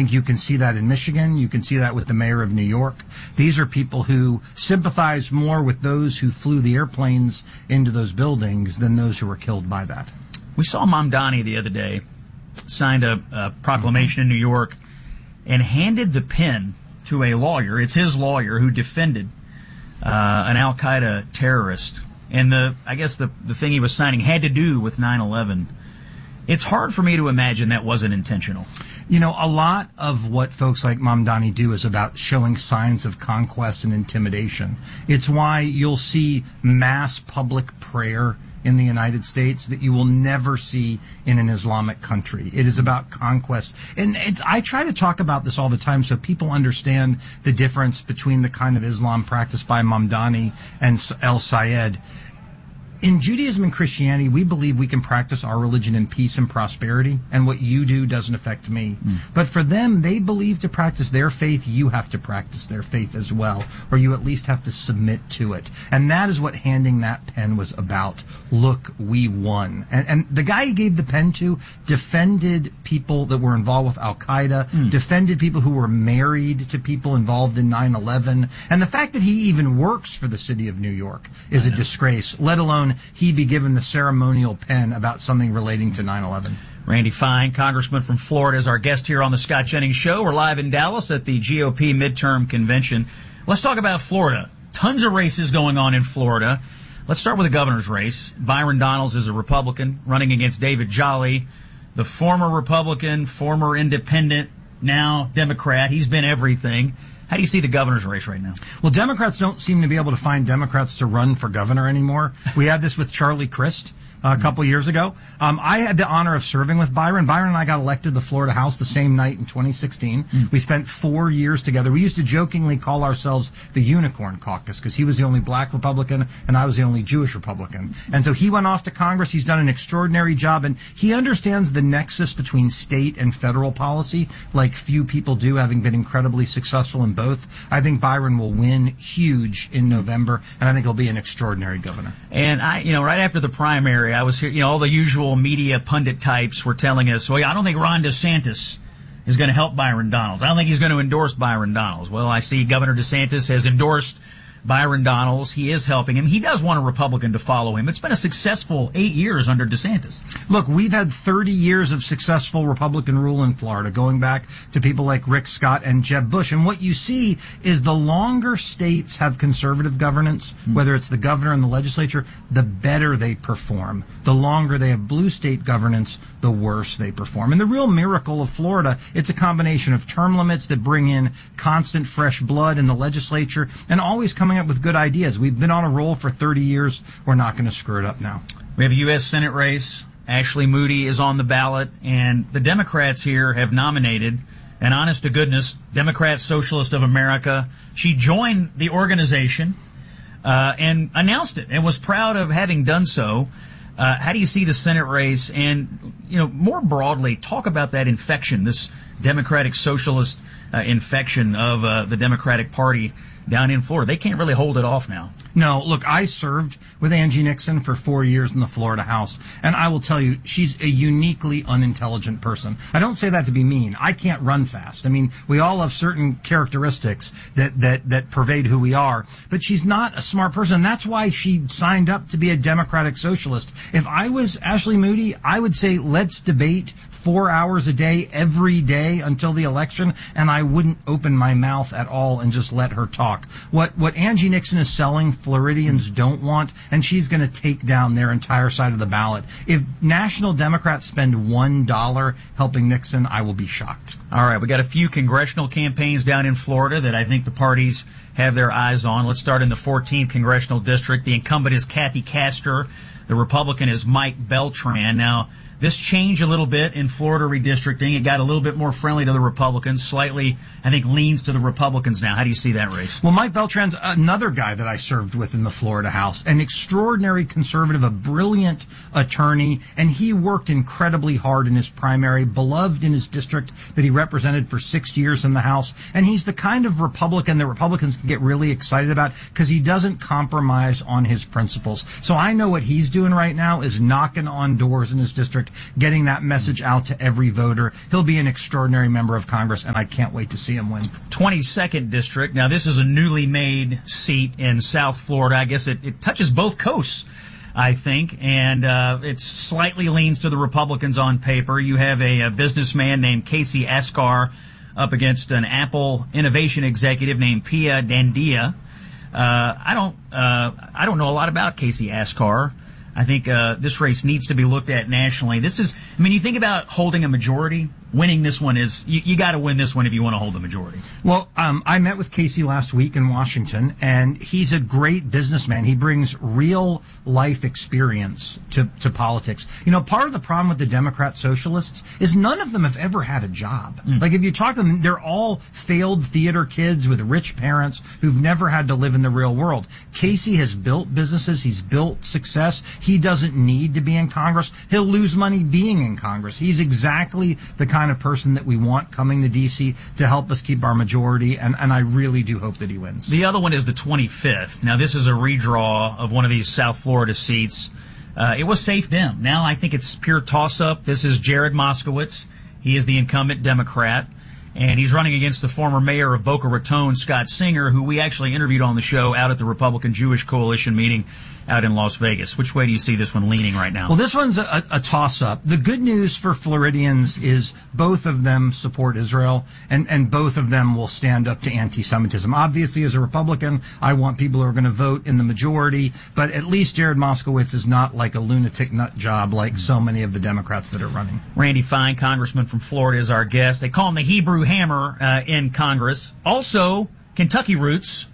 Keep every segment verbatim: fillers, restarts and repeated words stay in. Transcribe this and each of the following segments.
think you can see that in Michigan. You can see that with the mayor of New York. These are people who sympathize more with those who flew the airplanes into those buildings than those who were killed by that. We saw Mamdani the other day, signed a, a proclamation in New York, and handed the pen to a lawyer. It's his lawyer who defended uh, an al-Qaeda terrorist. And the I guess the, the thing he was signing had to do with nine eleven. It's hard for me to imagine that wasn't intentional. You know, a lot of what folks like Mamdani do is about showing signs of conquest and intimidation. It's why you'll see mass public prayer in the United States that you will never see in an Islamic country. It is about conquest. And it's, I try to talk about this all the time so people understand the difference between the kind of Islam practiced by Mamdani and El-Sayed. In Judaism and Christianity, we believe we can practice our religion in peace and prosperity, and what you do doesn't affect me. Mm. But for them, they believe to practice their faith, you have to practice their faith as well, or you at least have to submit to it. And that is what handing that pen was about. Look, we won. And, and the guy he gave the pen to defended people that were involved with Al-Qaeda, mm. defended people who were married to people involved in nine eleven. And the fact that he even works for the city of New York is a disgrace, let alone he be given the ceremonial pen about something relating to nine eleven. Randy Fine, congressman from Florida, is our guest here on the Scott Jennings Show. We're live in Dallas at the G O P midterm convention. Let's talk about Florida. Tons of races going on in Florida. Let's start with the governor's race. Byron Donalds is a Republican running against David Jolly, the former Republican, former independent, now Democrat. He's been everything. How do you see the governor's race right now? Well, Democrats don't seem to be able to find Democrats to run for governor anymore. We had this with Charlie Crist uh, a couple years ago. Um, I had the honor of serving with Byron. Byron and I got elected to the Florida House the same night in twenty sixteen. Mm. We spent four years together. We used to jokingly call ourselves the Unicorn Caucus because he was the only black Republican and I was the only Jewish Republican. And so he went off to Congress. He's done an extraordinary job, and he understands the nexus between state and federal policy like few people do, having been incredibly successful in both. I think Byron will win huge in November, and I think he'll be an extraordinary governor. And I, you know, right after the primary, I was here, you know, all the usual media pundit types were telling us, well, I don't think Ron DeSantis is going to help Byron Donalds. I don't think he's going to endorse Byron Donalds. Well, I see Governor DeSantis has endorsed Byron Donalds. He is helping him. He does want a Republican to follow him. It's been a successful eight years under DeSantis. Look, we've had thirty years of successful Republican rule in Florida, going back to people like Rick Scott and Jeb Bush. And what you see is the longer states have conservative governance, mm-hmm. whether it's the governor and the legislature, the better they perform. The longer they have blue state governance, the worse they perform. And the real miracle of Florida, it's a combination of term limits that bring in constant fresh blood in the legislature and always coming up with good ideas. We've been on a roll for thirty years. We're not going to screw it up now. We have a U S Senate race. Ashley Moody is on the ballot, and the Democrats here have nominated an honest-to-goodness Democrat Socialist of America. She joined the organization uh, and announced it and was proud of having done so. Uh, how do you see the Senate race? And, you know, more broadly, talk about that infection, this Democratic Socialist uh, infection of uh, the Democratic Party down in Florida. They can't really hold it off now. No, look, I served with Angie Nixon for four years in the Florida House, and I will tell you, she's a uniquely unintelligent person. I don't say that to be mean. I can't run fast. I mean, we all have certain characteristics that, that, that pervade who we are, but she's not a smart person. That's why she signed up to be a Democratic Socialist. If I was Ashley Moody, I would say, let's debate four hours a day, every day until the election, and I wouldn't open my mouth at all and just let her talk. What what Angie Nixon is selling, Floridians don't want, and she's going to take down their entire side of the ballot. If national Democrats spend one dollar helping Nixon, I will be shocked. All right, we got a few congressional campaigns down in Florida that I think the parties have their eyes on. Let's start in the fourteenth Congressional District. The incumbent is Kathy Castor. The Republican is Mike Beltran. Now, this changed a little bit in Florida redistricting. It got a little bit more friendly to the Republicans, slightly, I think, leans to the Republicans now. How do you see that race? Well, Mike Beltran's another guy that I served with in the Florida House, an extraordinary conservative, a brilliant attorney, and he worked incredibly hard in his primary, beloved in his district that he represented for six years in the House. And he's the kind of Republican that Republicans can get really excited about because he doesn't compromise on his principles. So I know what he's doing right now is knocking on doors in his district, district, getting that message out to every voter. He'll be an extraordinary member of Congress, and I can't wait to see him win. twenty-second District. Now, this is a newly made seat in South Florida. I guess it, it touches both coasts, I think, and uh, it slightly leans to the Republicans on paper. You have a, a businessman named Casey Askar up against an Apple innovation executive named Pia Dandia. Uh, I don't, uh, I don't know a lot about Casey Askar. I think uh, this race needs to be looked at nationally. This is, I mean, you think about holding a majority. Winning this one is, you, you got to win this one if you want to hold the majority. Well, um, I met with Casey last week in Washington, and he's a great businessman. He brings real life experience to, to politics. You know, part of the problem with the Democrat socialists is none of them have ever had a job. Mm. Like, if you talk to them, they're all failed theater kids with rich parents who've never had to live in the real world. Casey has built businesses. He's built success. He doesn't need to be in Congress. He'll lose money being in Congress. He's exactly the kind of person that we want coming to D C to help us keep our majority, and, and I really do hope that he wins. The other one is the twenty-fifth. Now, this is a redraw of one of these South Florida seats. Uh, it was safe Dem. Now I think it's pure toss-up. This is Jared Moskowitz. He is the incumbent Democrat, and he's running against the former mayor of Boca Raton, Scott Singer, who we actually interviewed on the show out at the Republican Jewish Coalition meeting out in Las Vegas. Which way do you see this one leaning right now? Well, this one's a, a toss-up. The good news for Floridians is both of them support Israel, and, and both of them will stand up to anti-Semitism. Obviously, as a Republican, I want people who are going to vote in the majority, but at least Jared Moskowitz is not like a lunatic nut job like so many of the Democrats that are running. Randy Fine, congressman from Florida, is our guest. They call him the Hebrew Hammer uh, in Congress. Also, Kentucky roots.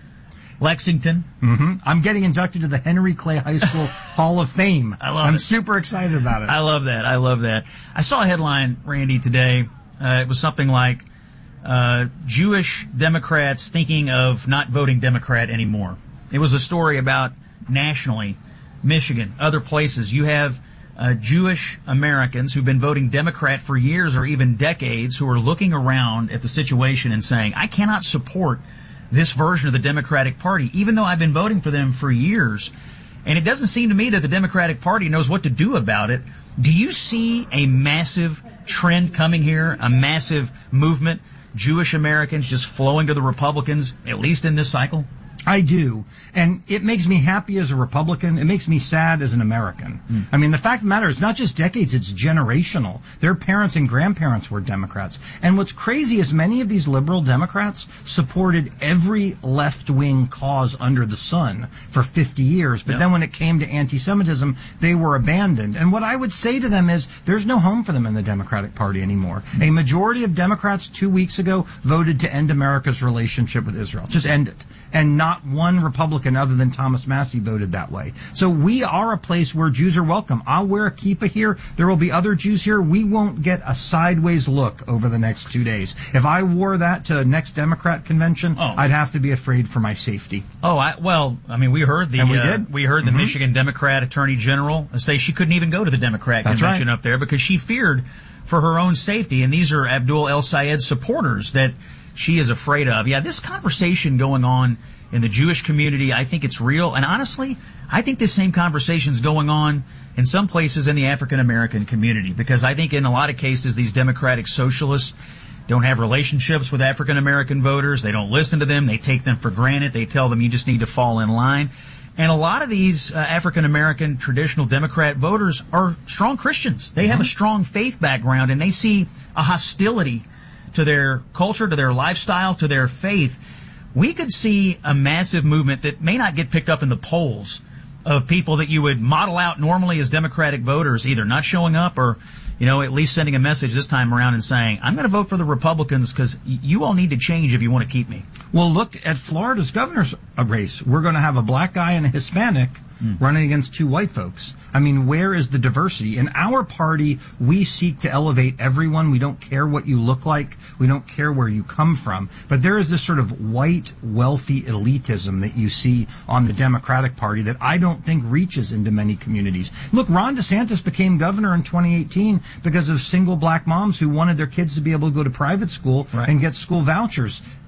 Lexington. Mm-hmm. I'm getting inducted to the Henry Clay High School Hall of Fame. I love I'm it. super excited about it. I love that. I love that. I saw a headline, Randy, today. Uh, it was something like uh, Jewish Democrats thinking of not voting Democrat anymore. It was a story about nationally, Michigan, other places. You have uh, Jewish Americans who've been voting Democrat for years or even decades who are looking around at the situation and saying, I cannot support this version of the Democratic Party, even though I've been voting for them for years. And it doesn't seem to me that the Democratic Party knows what to do about it. Do you see a massive trend coming here, a massive movement, Jewish Americans just flowing to the Republicans, at least in this cycle? I do. And it makes me happy as a Republican. It makes me sad as an American. Mm. I mean, the fact of the matter is not just decades, it's generational. Their parents and grandparents were Democrats. And what's crazy is many of these liberal Democrats supported every left-wing cause under the sun for fifty years. But yep. then when it came to anti-Semitism, they were abandoned. And what I would say to them is there's no home for them in the Democratic Party anymore. Mm. A majority of Democrats two weeks ago voted to end America's relationship with Israel. Just end it. And not one Republican other than Thomas Massie voted that way. So we are a place where Jews are welcome. I'll wear a kippah here. There will be other Jews here. We won't get a sideways look over the next two days. If I wore that to next Democrat convention, oh. I'd have to be afraid for my safety. Oh, I, well, I mean, we heard the and we, uh, did. we heard the mm-hmm. Michigan Democrat Attorney General say she couldn't even go to the Democrat That's convention right. up there because she feared for her own safety. And these are Abdul El Sayed supporters that she is afraid of. Yeah, this conversation going on in the Jewish community, I think it's real. And honestly, I think this same conversation is going on in some places in the African American community, because I think in a lot of cases these democratic socialists don't have relationships with African American voters. They don't listen to them. They take them for granted. They tell them you just need to fall in line. And a lot of these uh, African American traditional Democrat voters are strong Christians. They mm-hmm. have a strong faith background, and they see a hostility to their culture, to their lifestyle, to their faith. We could see a massive movement that may not get picked up in the polls of people that you would model out normally as Democratic voters, either not showing up or, you know, at least sending a message this time around and saying, I'm going to vote for the Republicans because you all need to change if you want to keep me. Well, look at Florida's governor's race. We're going to have a black guy and a Hispanic mm. running against two white folks. I mean, where is the diversity? In our party, we seek to elevate everyone. We don't care what you look like. We don't care where you come from. But there is this sort of white, wealthy elitism that you see on the Democratic Party that I don't think reaches into many communities. Look, Ron DeSantis became governor in twenty eighteen because of single black moms who wanted their kids to be able to go to private school right. and get school vouchers.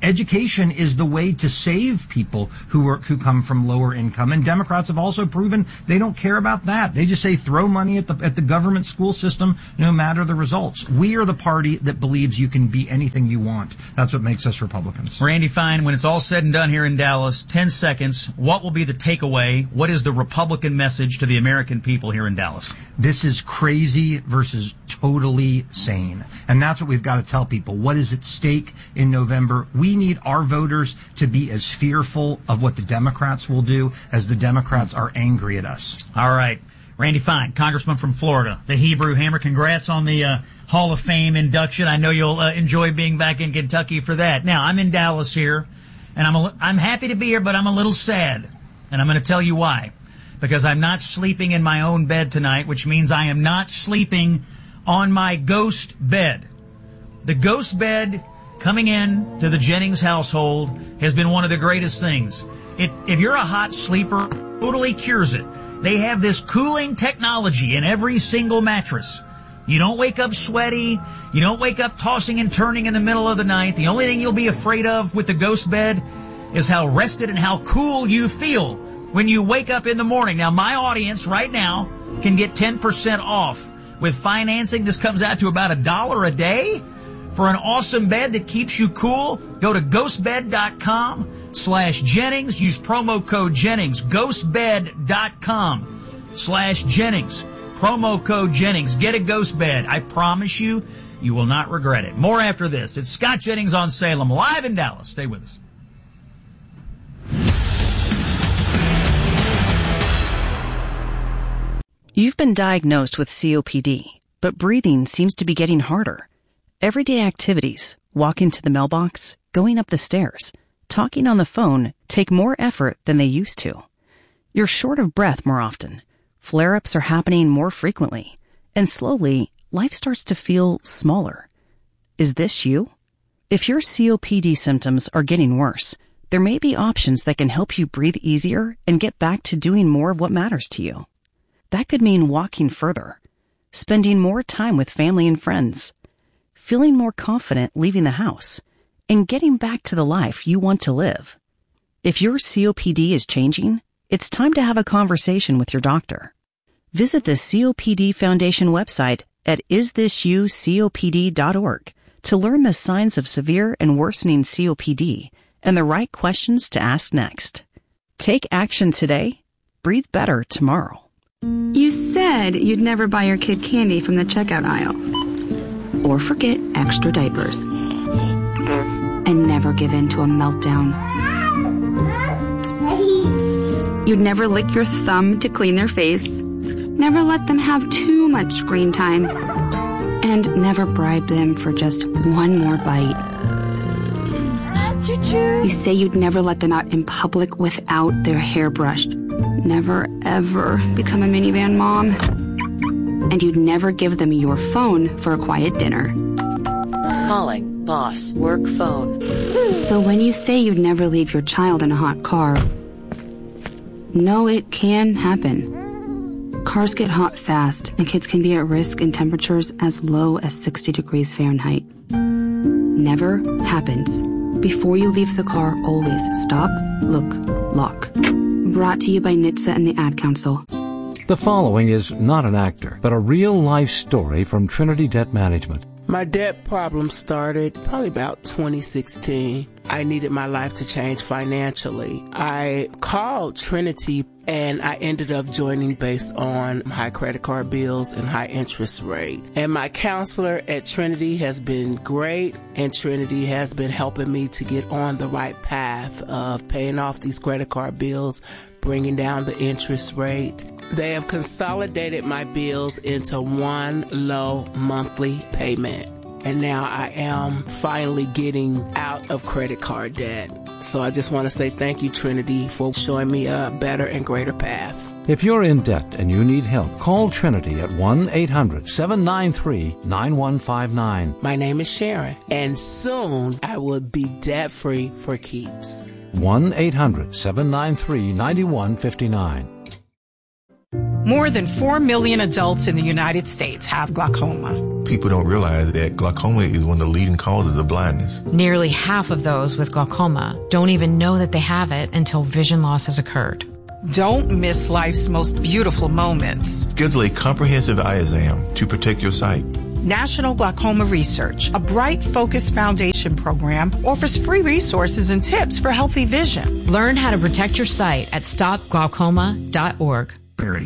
education is the way to save people who are who come from lower income. And Democrats have also proven they don't care about that. They just say throw money at the at the government school system, no matter the results. We are the party that believes you can be anything you want. That's what makes us Republicans. Randy Fine, when it's all said and done here in Dallas, ten seconds, what will be the takeaway? What is the Republican message to the American people here in Dallas? This is crazy versus totally sane. And that's what we've got to tell people. What is at stake in November? We need our voters to be as fearful of what the Democrats will do as the Democrats are angry at us. All right. Randy Fine, Congressman from Florida, the Hebrew Hammer. Congrats on the uh, Hall of Fame induction. I know you'll uh, enjoy being back in Kentucky for that. Now, I'm in Dallas here, and I'm a, I'm happy to be here, but I'm a little sad. And I'm going to tell you why. Because I'm not sleeping in my own bed tonight, which means I am not sleeping on my ghost bed. The ghost bed coming in to the Jennings household has been one of the greatest things. It, if you're a hot sleeper, it totally cures it. They have this cooling technology in every single mattress. You don't wake up sweaty. You don't wake up tossing and turning in the middle of the night. The only thing you'll be afraid of with the ghost bed is how rested and how cool you feel when you wake up in the morning. Now, my audience right now can get ten percent off with financing. This comes out to about a dollar a day for an awesome bed that keeps you cool. Go to ghostbed.com slash Jennings. Use promo code Jennings. Ghostbed.com slash Jennings. Promo code Jennings. Get a ghost bed. I promise you, you will not regret it. More after this. It's Scott Jennings on Salem, live in Dallas. Stay with us. You've been diagnosed with C O P D, but breathing seems to be getting harder. Everyday activities, walking to the mailbox, going up the stairs, talking on the phone take more effort than they used to. You're short of breath more often. Flare-ups are happening more frequently. And slowly, life starts to feel smaller. Is this you? If your C O P D symptoms are getting worse, there may be options that can help you breathe easier and get back to doing more of what matters to you. That could mean walking further, spending more time with family and friends, feeling more confident leaving the house, and getting back to the life you want to live. If your C O P D is changing, it's time to have a conversation with your doctor. Visit the C O P D Foundation website at is this you C O P D dot org to learn the signs of severe and worsening C O P D and the right questions to ask next. Take action today. Breathe better tomorrow. You said you'd never buy your kid candy from the checkout aisle. Or forget extra diapers. And never give in to a meltdown. You'd never lick your thumb to clean their face. Never let them have too much screen time. And never bribe them for just one more bite. You say you'd never let them out in public without their hair brushed. Never, ever become a minivan mom. And you'd never give them your phone for a quiet dinner. Calling boss work phone. So when you say you'd never leave your child in a hot car, no, it can happen. Cars get hot fast, and kids can be at risk in temperatures as low as sixty degrees Fahrenheit. Never happens. Before you leave the car, always stop, look, lock. Brought to you by N H T S A and the Ad Council. The following is not an actor, but a real-life story from Trinity Debt Management. My debt problem started probably about twenty sixteen. I needed my life to change financially. I called Trinity and I ended up joining based on high credit card bills and high interest rate. And my counselor at Trinity has been great, and Trinity has been helping me to get on the right path of paying off these credit card bills, bringing down the interest rate. They have consolidated my bills into one low monthly payment. And now I am finally getting out of credit card debt. So I just want to say thank you, Trinity, for showing me a better and greater path. If you're in debt and you need help, call Trinity at one eight hundred seven nine three nine one five nine. My name is Sharon, and soon I will be debt-free for keeps. one eight hundred seven nine three nine one five nine. More than four million adults in the United States have glaucoma. people don't realize that glaucoma is one of the leading causes of blindness. Nearly half of those with glaucoma don't even know that they have it until vision loss has occurred. Don't miss life's most beautiful moments. Schedule a comprehensive eye exam to protect your sight. National Glaucoma Research, a Bright Focus Foundation program, offers free resources and tips for healthy vision. Learn how to protect your sight at stop glaucoma dot org. Barry.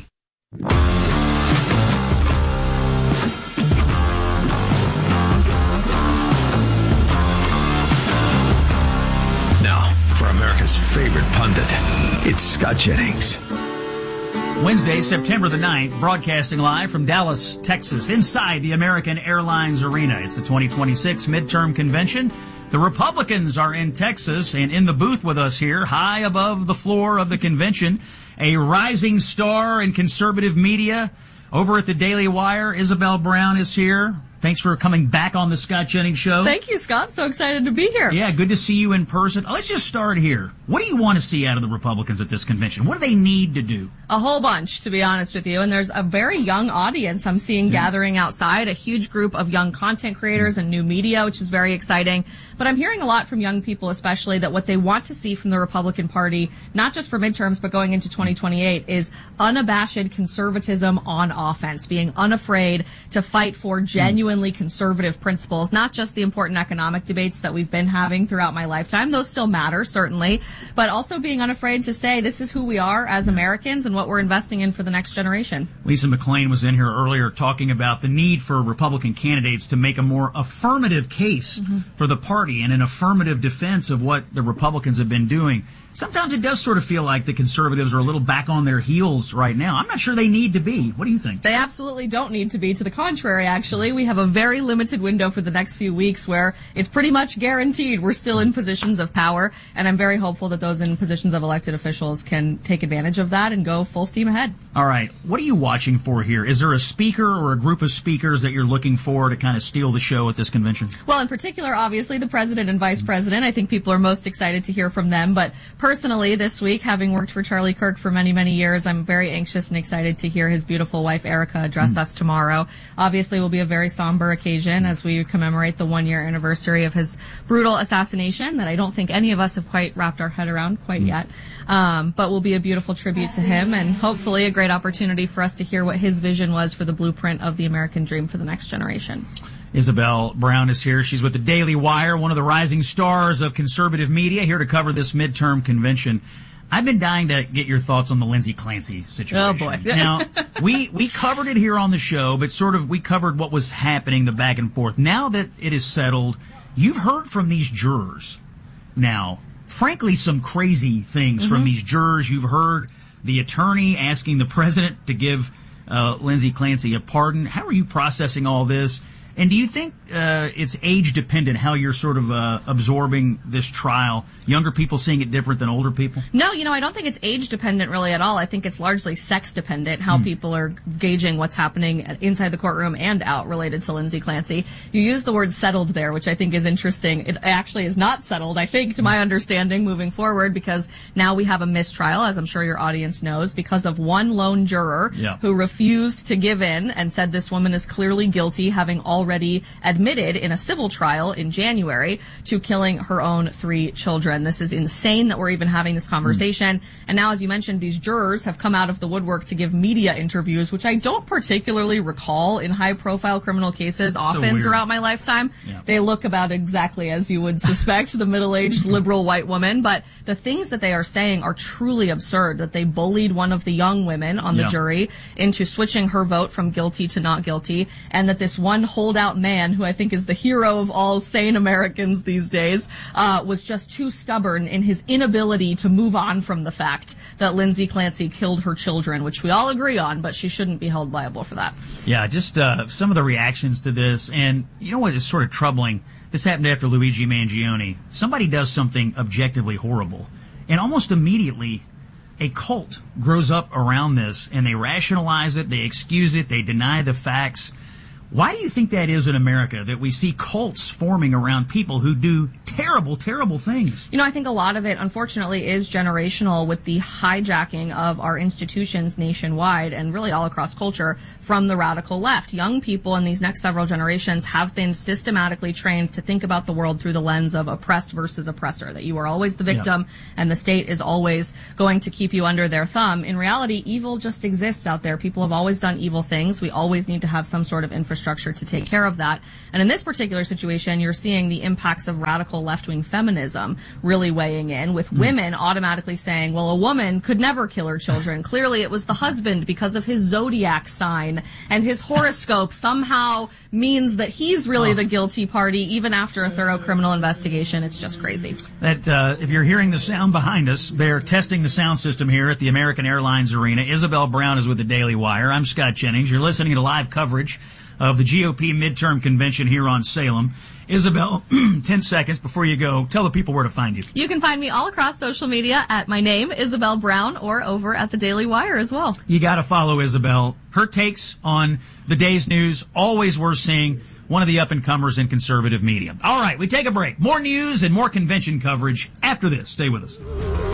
Now, for America's favorite pundit, it's Scott Jennings. Wednesday, September the ninth, broadcasting live from Dallas, Texas, inside the American Airlines Arena. It's the twenty twenty-six midterm convention. The Republicans are in Texas, and in the booth with us here, high above the floor of the convention, a rising star in conservative media. Over at the Daily Wire, Isabel Brown is here. Thanks for coming back on the Scott Jennings Show. Thank you, Scott. So excited to be here. Yeah, good to see you in person. Let's just start here. What do you want to see out of the Republicans at this convention? What do they need to do? A whole bunch, to be honest with you. And there's a very young audience I'm seeing yeah. gathering outside, a huge group of young content creators mm. and new media, which is very exciting. But I'm hearing a lot from young people, especially, that what they want to see from the Republican Party, not just for midterms, but going into twenty twenty-eight, is unabashed conservatism on offense, being unafraid to fight for genuinely mm. conservative principles, not just the important economic debates that we've been having throughout my lifetime. Those still matter, certainly, but also being unafraid to say this is who we are as Americans and what we're investing in for the next generation. Lisa McClain was in here earlier talking about the need for Republican candidates to make a more affirmative case mm-hmm. for the party and an affirmative defense of what the Republicans have been doing. Sometimes it does sort of feel like the conservatives are a little back on their heels right now. I'm not sure they need to be. What do you think? They absolutely don't need to be. To the contrary, actually. We have a very limited window for the next few weeks where it's pretty much guaranteed we're still in positions of power, and I'm very hopeful that those in positions of elected officials can take advantage of that and go full steam ahead. All right. What are you watching for here? Is there a speaker or a group of speakers that you're looking for to kind of steal the show at this convention? Well, in particular, obviously, the president and vice president. I think people are most excited to hear from them, but personally, this week, having worked for Charlie Kirk for many, many years, I'm very anxious and excited to hear his beautiful wife, Erica, address mm. us tomorrow. Obviously, it will be a very somber occasion as we commemorate the one-year anniversary of his brutal assassination that I don't think any of us have quite wrapped our head around quite mm. yet. Um, but will be a beautiful tribute to him and hopefully a great opportunity for us to hear what his vision was for the blueprint of the American dream for the next generation. Isabel Brown is here. She's with the Daily Wire, one of the rising stars of conservative media, here to cover this midterm convention. I've been dying to get your thoughts on the Lindsay Clancy situation. Oh, boy. Now, we, we covered it here on the show, but sort of we covered what was happening, the back and forth. Now that it is settled, you've heard from these jurors. Now, frankly, some crazy things mm-hmm. from these jurors. You've heard the attorney asking the president to give uh, Lindsay Clancy a pardon. How are you processing all this? And do you think uh, it's age-dependent how you're sort of uh, absorbing this trial? Younger people seeing it different than older people? No, you know, I don't think it's age-dependent really at all. I think it's largely sex-dependent, how mm. people are gauging what's happening inside the courtroom and out related to Lindsay Clancy. You used the word settled there, which I think is interesting. It actually is not settled, I think, to my understanding, moving forward, because now we have a mistrial, as I'm sure your audience knows, because of one lone juror yeah. who refused to give in and said this woman is clearly guilty, having already already admitted in a civil trial in January to killing her own three children. This is insane that we're even having this conversation. Mm. And now, as you mentioned, these jurors have come out of the woodwork to give media interviews, which I don't particularly recall in high-profile criminal cases That's often so throughout my lifetime. Yeah. They look about exactly as you would suspect, the middle-aged liberal white woman. But the things that they are saying are truly absurd, that they bullied one of the young women on the yeah. jury into switching her vote from guilty to not guilty, and that this one holdout man, who I think is the hero of all sane Americans these days, uh, was just too stubborn in his inability to move on from the fact that Lindsay Clancy killed her children, which we all agree on, but she shouldn't be held liable for that. Yeah, just uh, some of the reactions to this, and you know what is sort of troubling? This happened after Luigi Mangione. Somebody does something objectively horrible, and almost immediately a cult grows up around this, and they rationalize it, they excuse it, they deny the facts. Why do you think that is in America, that we see cults forming around people who do terrible, terrible things? You know, I think a lot of it, unfortunately, is generational with the hijacking of our institutions nationwide and really all across culture from the radical left. Young people in these next several generations have been systematically trained to think about the world through the lens of oppressed versus oppressor, that you are always the victim yeah. and the state is always going to keep you under their thumb. In reality, evil just exists out there. People have always done evil things. We always need to have some sort of infrastructure structure to take care of that. And in this particular situation, you're seeing the impacts of radical left-wing feminism really weighing in, with mm. women automatically saying, well, a woman could never kill her children. Clearly it was the husband because of his zodiac sign, and his horoscope somehow means that he's really oh. the guilty party, even after a thorough criminal investigation. It's just crazy. That uh, if you're hearing the sound behind us, they're testing the sound system here at the American Airlines Arena. Isabel Brown is with the Daily Wire. I'm Scott Jennings. You're listening to live coverage of the G O P midterm convention here on Salem. Isabel, ten seconds before you go, tell the people where to find you. You can find me all across social media at my name, Isabel Brown, or over at the Daily Wire as well. You got to follow Isabel. Her takes on the day's news, always worth seeing. One of the up-and-comers in conservative media. All right, we take a break. More news and more convention coverage after this. Stay with us.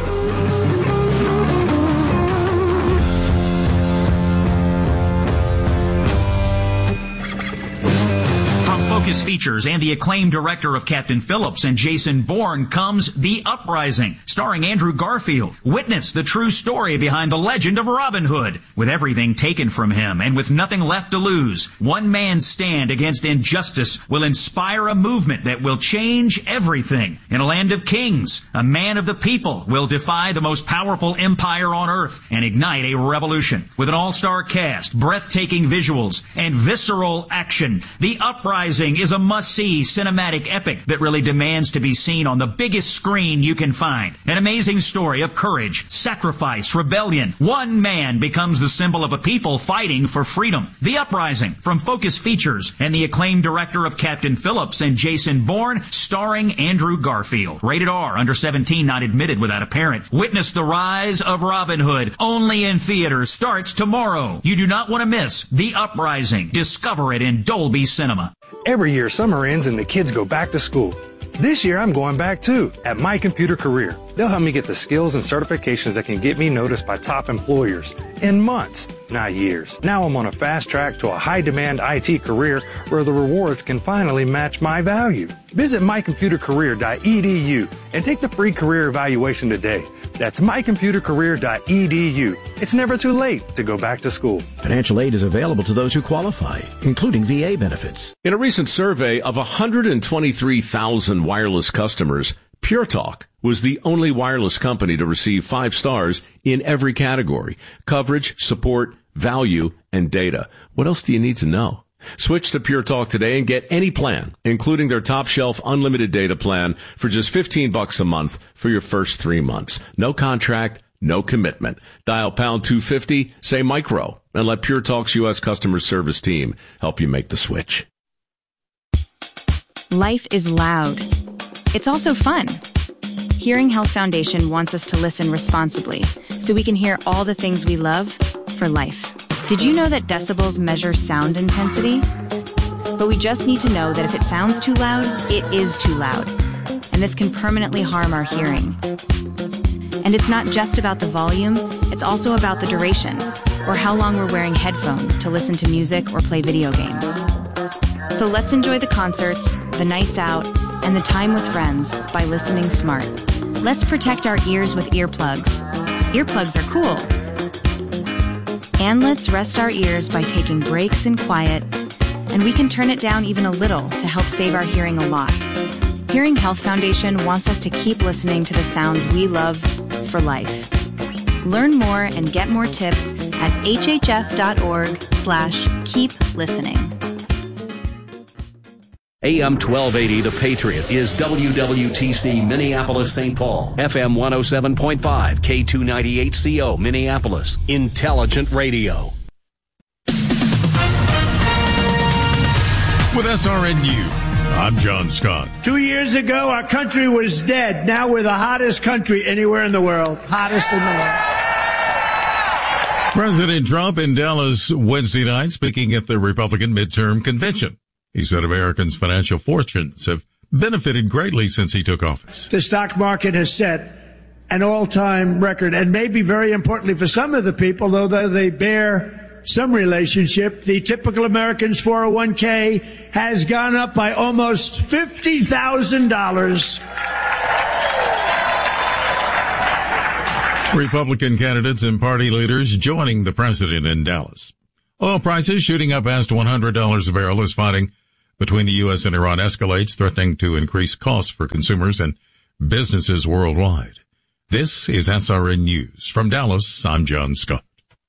Focus Features and the acclaimed director of Captain Phillips and Jason Bourne comes The Uprising, starring Andrew Garfield. Witness the true story behind the legend of Robin Hood. With everything taken from him and with nothing left to lose, one man's stand against injustice will inspire a movement that will change everything. In a land of kings, a man of the people will defy the most powerful empire on earth and ignite a revolution. With an all-star cast, breathtaking visuals, and visceral action, The Uprising is a must-see cinematic epic that really demands to be seen on the biggest screen you can find. An amazing story of courage, sacrifice, rebellion. One man becomes the symbol of a people fighting for freedom. The Uprising from Focus Features and the acclaimed director of Captain Phillips and Jason Bourne, starring Andrew Garfield. Rated R, under seventeen, not admitted without a parent. Witness the rise of Robin Hood. Only in theaters. Starts tomorrow. You do not want to miss The Uprising. Discover it in Dolby Cinema. Every year, summer ends and the kids go back to school. This year, I'm going back too, at My Computer Career. They'll help me get the skills and certifications that can get me noticed by top employers in months, not years. Now I'm on a fast track to a high-demand I T career where the rewards can finally match my value. Visit my computer career dot e d u and take the free career evaluation today. That's my computer career dot e d u. It's never too late to go back to school. Financial aid is available to those who qualify, including V A benefits. In a recent survey of one hundred twenty-three thousand wireless customers, Pure Talk was the only wireless company to receive five stars in every category: coverage, support, value, and data. What else do you need to know? Switch to Pure Talk today and get any plan, including their top shelf unlimited data plan, for just fifteen bucks a month for your first three months. No contract, no commitment. Dial pound two fifty, say micro, and let Pure Talk's U S customer service team help you make the switch. Life is loud. It's also fun. Hearing Health Foundation wants us to listen responsibly so we can hear all the things we love for life. Did you know that decibels measure sound intensity? But we just need to know that if it sounds too loud, it is too loud. And this can permanently harm our hearing. And it's not just about the volume, it's also about the duration, or how long we're wearing headphones to listen to music or play video games. So let's enjoy the concerts, the nights out, and the time with friends by listening smart. Let's protect our ears with earplugs. Earplugs are cool. And let's rest our ears by taking breaks in quiet, and we can turn it down even a little to help save our hearing a lot. Hearing Health Foundation wants us to keep listening to the sounds we love for life. Learn more and get more tips at hhf.org slash keep listening. A M twelve eighty, The Patriot, is W W T C Minneapolis, Saint Paul. F M one oh seven point five, K two ninety-eight C O, Minneapolis. Intelligent radio. With S R N News, I'm John Scott. Two years ago, our country was dead. Now we're the hottest country anywhere in the world. Hottest in the world. President Trump in Dallas Wednesday night speaking at the Republican midterm convention. He said Americans' financial fortunes have benefited greatly since he took office. The stock market has set an all-time record, and maybe very importantly for some of the people, though they bear some relationship, the typical American's four oh one k has gone up by almost fifty thousand dollars. Republican candidates and party leaders joining the president in Dallas. Oil prices shooting up past one hundred dollars a barrel as fighting between the U S and Iran escalates, threatening to increase costs for consumers and businesses worldwide. This is S R N News. From Dallas, I'm John Scott.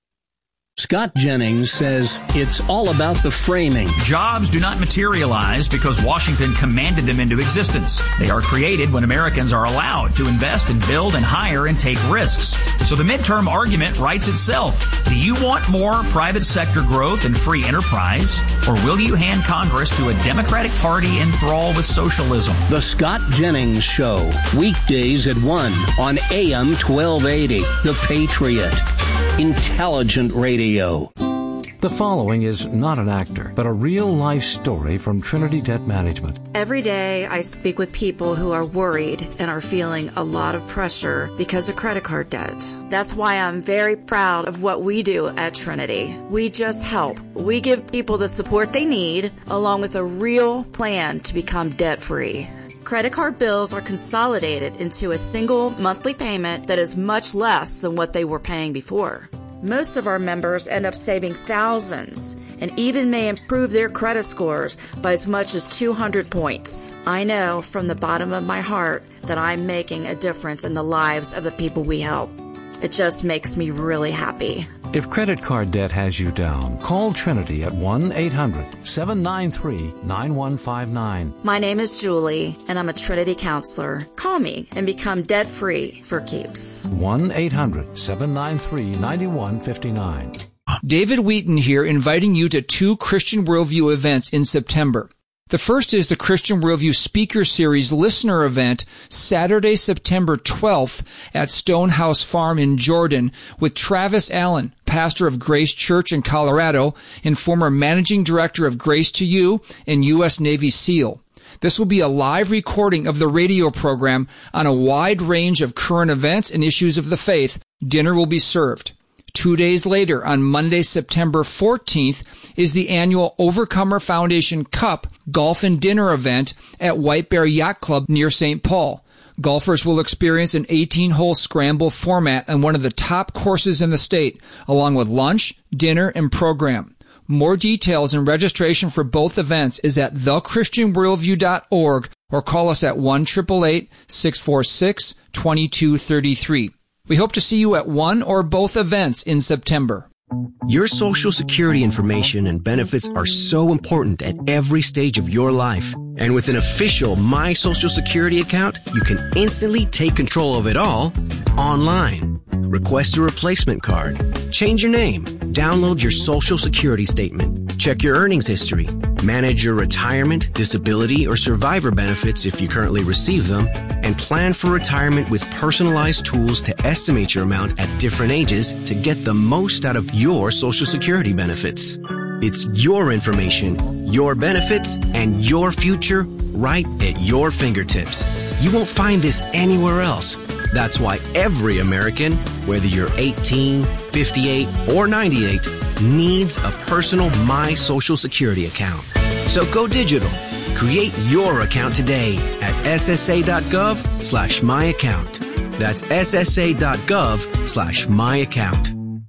Scott Jennings says it's all about the framing. Jobs do not materialize because Washington commanded them into existence. They are created when Americans are allowed to invest and build and hire and take risks. So the midterm argument writes itself. Do you want more private sector growth and free enterprise? Or will you hand Congress to a Democratic Party enthralled with socialism? The Scott Jennings Show, weekdays at one on A M twelve eighty. The Patriot. Intelligent Radio. The following is not an actor, but a real-life story from Trinity Debt Management. Every day I speak with people who are worried and are feeling a lot of pressure because of credit card debt. That's why I'm very proud of what we do at Trinity. We just help. We give people the support they need, along with a real plan to become debt-free. Credit card bills are consolidated into a single monthly payment that is much less than what they were paying before. Most of our members end up saving thousands and even may improve their credit scores by as much as two hundred points. I know from the bottom of my heart that I'm making a difference in the lives of the people we help. It just makes me really happy. If credit card debt has you down, call Trinity at one eight hundred seven nine three nine one five nine. My name is Julie, and I'm a Trinity counselor. Call me and become debt-free for keeps. one eight hundred seven nine three nine one five nine. David Wheaton here, inviting you to two Christian Worldview events in September. The first is the Christian Worldview Speaker Series Listener Event, Saturday, September twelfth at Stonehouse Farm in Jordan with Travis Allen, pastor of Grace Church in Colorado and former managing director of Grace to You and U S Navy SEAL. This will be a live recording of the radio program on a wide range of current events and issues of the faith. Dinner will be served. Two days later, on Monday, September fourteenth, is the annual Overcomer Foundation Cup Golf and Dinner event at White Bear Yacht Club near Saint Paul. Golfers will experience an eighteen-hole scramble format on one of the top courses in the state, along with lunch, dinner, and program. More details and registration for both events is at the christian worldview dot org or call us at one eight eight eight, six four six, two two three three. We hope to see you at one or both events in September. Your Social Security information and benefits are so important at every stage of your life. And with an official My Social Security account, you can instantly take control of it all online. Request a replacement card. Change your name. Download your Social Security statement. Check your earnings history. Manage your retirement, disability, or survivor benefits if you currently receive them. And plan for retirement with personalized tools to estimate your amount at different ages to get the most out of your Social Security benefits. It's your information, your benefits, and your future right at your fingertips. You won't find this anywhere else. That's why every American, whether you're eighteen, fifty-eight, or ninety-eight, needs a personal My Social Security account. So go digital. Create your account today at S S A dot gov slash my account. That's S S A dot gov slash my account.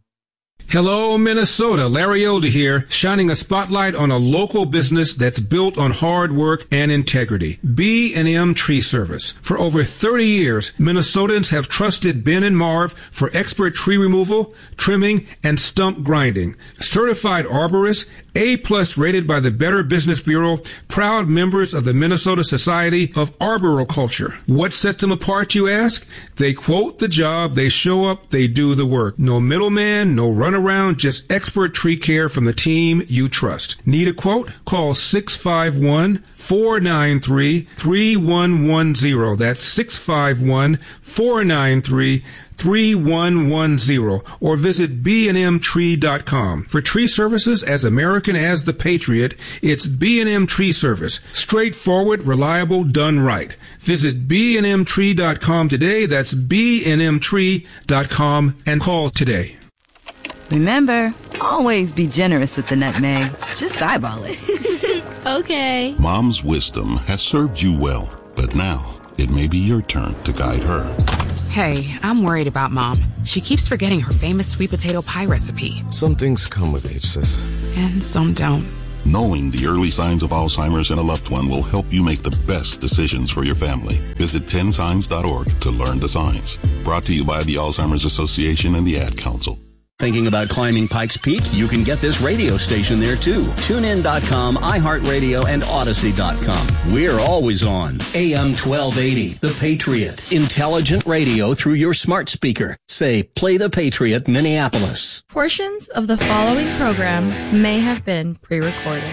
Hello, Minnesota. Larry Elder here, shining a spotlight on a local business that's built on hard work and integrity. B and M Tree Service. For over thirty years, Minnesotans have trusted Ben and Marv for expert tree removal, trimming, and stump grinding. Certified arborists, A-plus rated by the Better Business Bureau, proud members of the Minnesota Society of Arboriculture. What sets them apart, you ask? They quote the job, they show up, they do the work. No middleman, no runner around just expert tree care from the team you trust. Need a quote? Call six five one, four nine three, three one one zero. That's six five one, four nine three, three one one zero, or visit b and m tree dot com. For tree services as American as the Patriot, it's B and M Tree Service. Straightforward, reliable, done right. Visit b and m tree dot com today. That's b and m tree dot com and call today. Remember, always be generous with the nutmeg. Just eyeball it. Okay. Mom's wisdom has served you well, but now it may be your turn to guide her. Hey, I'm worried about Mom. She keeps forgetting her famous sweet potato pie recipe. Some things come with age, sis. And some don't. Knowing the early signs of Alzheimer's in a loved one will help you make the best decisions for your family. Visit ten signs dot org to learn the signs. Brought to you by the Alzheimer's Association and the Ad Council. Thinking about climbing Pikes Peak? You can get this radio station there too. tune in dot com, iHeartRadio, and Odyssey dot com. We're always on. A M twelve eighty, The Patriot. Intelligent radio through your smart speaker. Say, play The Patriot, Minneapolis. Portions of the following program may have been pre-recorded.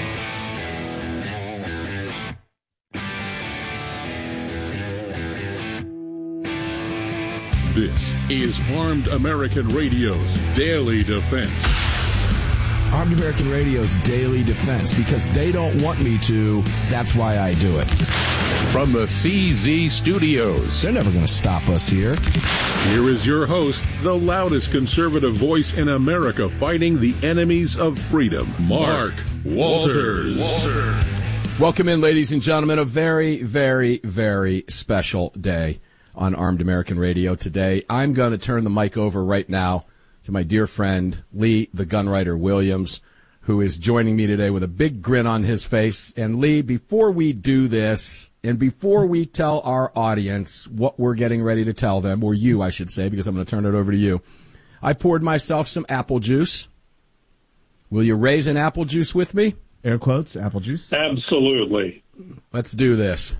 This is Armed American Radio's Daily Defense. Armed American Radio's Daily Defense, because they don't want me to, that's why I do it. From the C Z Studios. They're never going to stop us here. Here is your host, the loudest conservative voice in America fighting the enemies of freedom, Mark Walters. Walter. Welcome in, ladies and gentlemen. A very, very, very special day on Armed American Radio today. I'm going to turn the mic over right now to my dear friend, Lee, the Gunwriter Williams, who is joining me today with a big grin on his face. And Lee, before we do this, and before we tell our audience what we're getting ready to tell them, or you, I should say, because I'm going to turn it over to you, I poured myself some apple juice. Will you raise an apple juice with me? Air quotes, apple juice. Absolutely. Let's do this.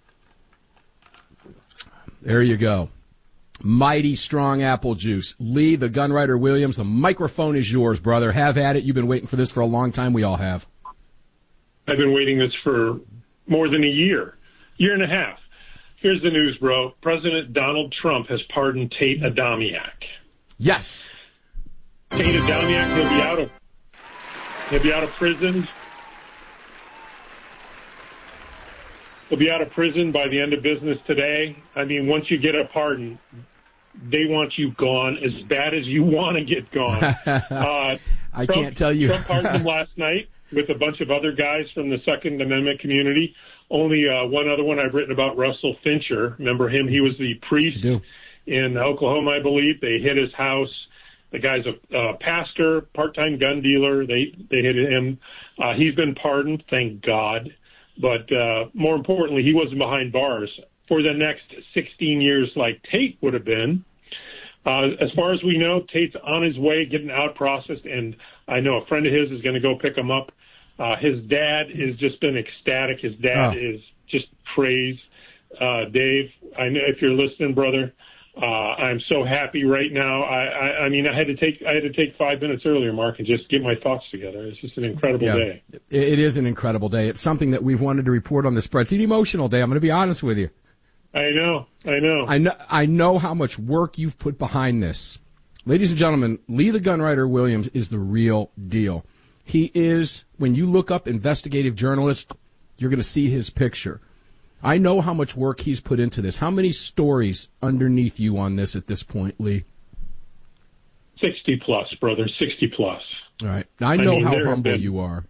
There you go. Mighty strong apple juice. Lee, the Gunwriter Williams, the microphone is yours, brother. Have at it. You've been waiting for this for a long time. We all have. I've been waiting this for more than a year, year and a half. Here's the news, bro. President Donald Trump has pardoned Tate Adamiak. Yes. Tate Adamiak, he'll be out of, he'll be out of prison. He'll be out of prison by the end of business today. I mean, once you get a pardon, they want you gone as bad as you want to get gone. Uh, I Trump, can't tell you. Trump pardoned him last night with a bunch of other guys from the Second Amendment community. Only uh, one other one I've written about, Russell Fincher. Remember him? He was the priest in Oklahoma, I believe. They hit his house. The guy's a uh, pastor, part-time gun dealer. They, they hit him. Uh, he's been pardoned, thank God. But uh, more importantly, he wasn't behind bars for the next sixteen years like Tate would have been. Uh, as far as we know, Tate's on his way, getting out processed, and I know a friend of his is going to go pick him up. Uh, his dad has just been ecstatic. His dad Oh. is just praised. Uh, Dave, I know if you're listening, brother, uh, I'm so happy right now. I, I, I mean, I had to take I had to take five minutes earlier, Mark, and just get my thoughts together. It's just an incredible Yeah, day. it- it is an incredible day. It's something that we've wanted to report on the spread. It's an emotional day. I'm going to be honest with you. I know, I know. I know, I know how much work you've put behind this. Ladies and gentlemen, Lee the Gunwriter Williams is the real deal. He is, when you look up investigative journalist, you're going to see his picture. I know how much work he's put into this. How many stories underneath you on this at this point, Lee? sixty plus, brother, sixty plus. All right. I know I mean, how there have humble been- you are.